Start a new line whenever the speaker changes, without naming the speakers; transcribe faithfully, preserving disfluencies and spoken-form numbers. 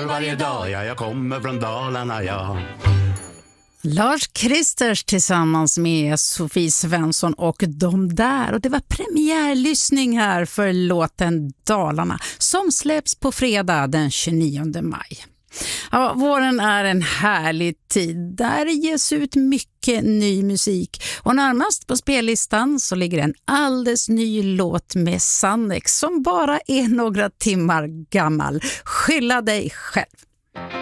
för varje dag, ja, jag kommer från Dalarna, ja.
Lars Kristers tillsammans med Sofie Svensson och de där. Och det var premiärlyssning här för låten Dalarna som släpps på fredag den tjugonionde maj. Ja, våren är en härlig tid. Där ges ut mycket ny musik. Och närmast på spellistan så ligger en alldeles ny låt med Sannex som bara är några timmar gammal. Skylla dig själv.